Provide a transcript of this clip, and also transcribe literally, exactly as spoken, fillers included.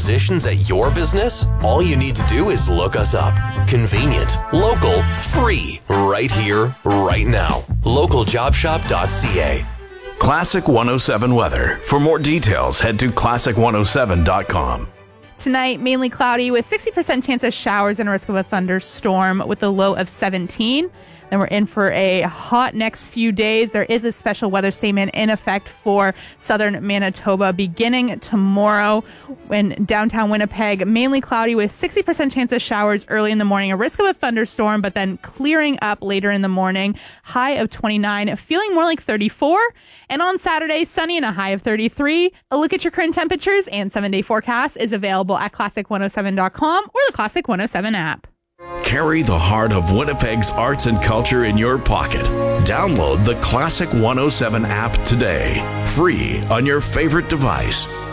musicians at your business? All you need to do is look us up. Convenient, local, free, right here, right now. local job shop dot c a. Classic one oh seven weather. For more details, head to classic one oh seven dot com. Tonight, mainly cloudy with sixty percent chance of showers and a risk of a thunderstorm with a low of seventeen. Then we're in for a hot next few days. There is a special weather statement in effect for southern Manitoba beginning tomorrow. In downtown Winnipeg, mainly cloudy with sixty percent chance of showers early in the morning, a risk of a thunderstorm, but then clearing up later in the morning. High of twenty-nine, feeling more like thirty-four. And on Saturday, sunny and a high of thirty-three. A look at your current temperatures and seven-day forecast is available at classic one oh seven dot com or the Classic one oh seven app. Carry the heart of Winnipeg's arts and culture in your pocket. Download the Classic one oh seven app today, free on your favorite device.